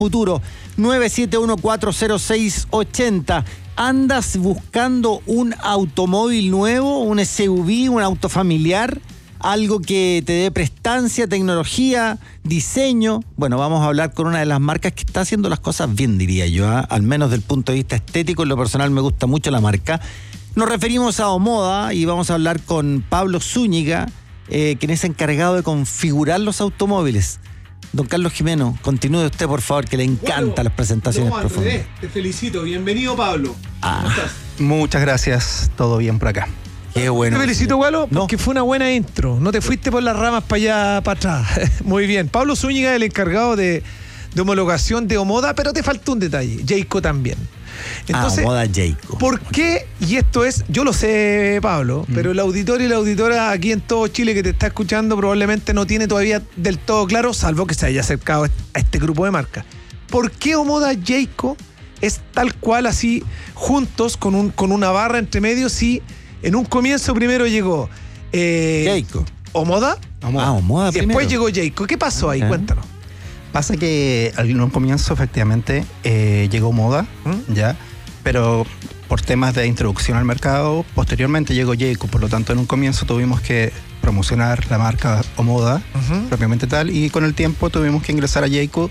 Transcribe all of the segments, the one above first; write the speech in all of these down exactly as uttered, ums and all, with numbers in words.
Futuro, nueve siete uno cuatro cero seis ocho cero. ¿Andas buscando un automóvil nuevo, un S U V, un auto familiar? Algo que te dé prestancia, tecnología, diseño. Bueno, vamos a hablar con una de las marcas que está haciendo las cosas bien, diría yo, ¿eh? Al menos del punto de vista estético. En lo personal me gusta mucho la marca. Nos referimos a Omoda y vamos a hablar con Pablo Zúñiga, eh, quien es encargado de configurar los automóviles. Don Carlos Jimeno, continúe usted, por favor, que le encantan bueno, las presentaciones no, profundas. Andrés, te felicito. Bienvenido, Pablo. Ah. ¿Cómo estás? Muchas gracias. Todo bien por acá. Qué bueno. Te felicito, Gualo, no. porque fue una buena intro. No te fuiste por las ramas para allá, para atrás. Muy bien. Pablo Zúñiga, el encargado de, de homologación de Omoda, pero te faltó un detalle. Jayco también. Entonces, ah, Omoda Jayco. ¿Por qué? Y esto es, yo lo sé, Pablo, mm. pero el auditor y la auditora aquí en todo Chile que te está escuchando probablemente no tiene todavía del todo claro, salvo que se haya acercado a este grupo de marcas. ¿Por qué Omoda Jayco es tal cual así, juntos, con, un, con una barra entre medio, si en un comienzo primero llegó eh, Jayco. Omoda? Omoda. Ah, Omoda y después primero. llegó Jayco. ¿Qué pasó ahí? Okay. Cuéntanos. Pasa que en un comienzo efectivamente eh, llegó Omoda, ¿Mm? ya, pero por temas de introducción al mercado, posteriormente llegó Jayco, por lo tanto en un comienzo tuvimos que promocionar la marca Omoda, uh-huh. propiamente tal, y con el tiempo tuvimos que ingresar a Jayco,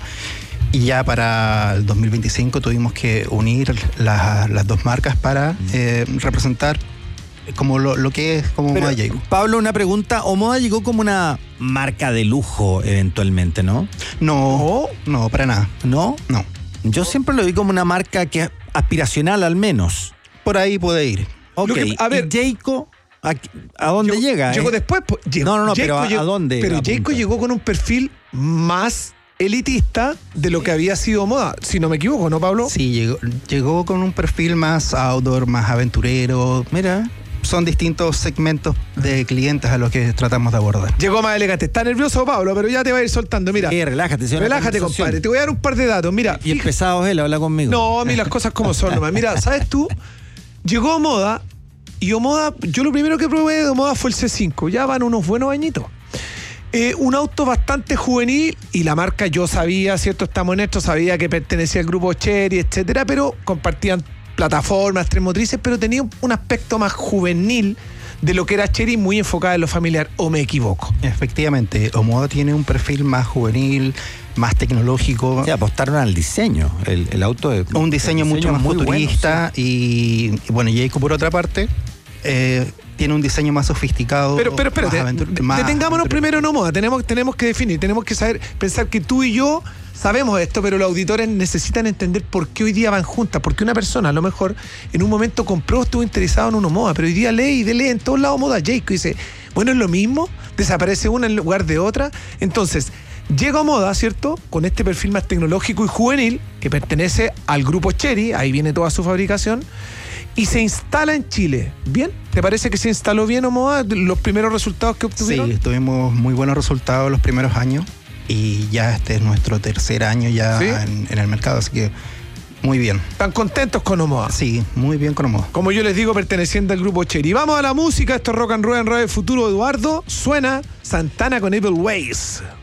y ya para el dos mil veinticinco tuvimos que unir la, las dos marcas para eh, representar como lo, lo que es como Omoda Jayco. Pablo, una pregunta. Omoda llegó como una marca de lujo eventualmente, ¿no? No, no, para nada. ¿No? No. Yo siempre lo vi como una marca que es aspiracional al menos. Por ahí puede ir. Ok, que, a ver, ¿y Jayco a, a dónde llegó, llega? Llegó eh? después. Pues, llegó, no, no, no, Jayco pero ¿a, llegó, ¿a dónde? Pero apunta? Jayco llegó con un perfil más elitista de lo que había sido Omoda, si no me equivoco, ¿no, Pablo? Sí, llegó, llegó con un perfil más outdoor, más aventurero. Mira. Son distintos segmentos de clientes a los que tratamos de abordar. Llegó más elegante. Está nervioso, Pablo, pero ya te va a ir soltando. Mira. Sí, relájate, señor. Relájate, compadre. Te voy a dar un par de datos. Mira. Y el pesado él, habla conmigo. No, mira las cosas como son nomás. Mira, ¿sabes tú? Llegó Omoda y Omoda, yo lo primero que probé de Omoda fue el C cinco. Ya van unos buenos añitos. Eh, un auto bastante juvenil y la marca yo sabía, ¿cierto? Estamos en esto, sabía que pertenecía al grupo Chery, etcétera, pero compartían plataformas, tres motrices, pero tenía un aspecto más juvenil de lo que era Chery, muy enfocada en lo familiar, ¿o me equivoco? Efectivamente, Omoda tiene un perfil más juvenil, más tecnológico. Sí, apostaron al diseño. El, el auto es un diseño, el mucho diseño más muy futurista, bueno, sí. y, y bueno, Jayco por otra parte eh, tiene un diseño más sofisticado. Pero, pero espérate, más aventur- más detengámonos aventurero. primero en Omoda. Tenemos, tenemos que definir, tenemos que saber, pensar que tú y yo sabemos esto, pero los auditores necesitan entender por qué hoy día van juntas. Porque una persona a lo mejor en un momento compró, estuvo interesado en una Omoda, pero hoy día lee y lee en todos lados Omoda Jayco y dice, bueno, es lo mismo, desaparece una en lugar de otra. Entonces, llega Omoda, ¿cierto? Con este perfil más tecnológico y juvenil, que pertenece al grupo Chery, ahí viene toda su fabricación, y se instala en Chile. ¿Bien? ¿Te parece que se instaló bien Omoda? ¿Los primeros resultados que obtuvieron? Sí, tuvimos muy buenos resultados los primeros años. Y ya este es nuestro tercer año ya, ¿sí?, en, en el mercado, así que muy bien. ¿Están contentos con Omoda? Sí, muy bien con Omoda. Como yo les digo, perteneciente al grupo Chery. Vamos a la música, esto es Rock and Roll en Radio Futuro. Eduardo, suena Santana con Evil Ways.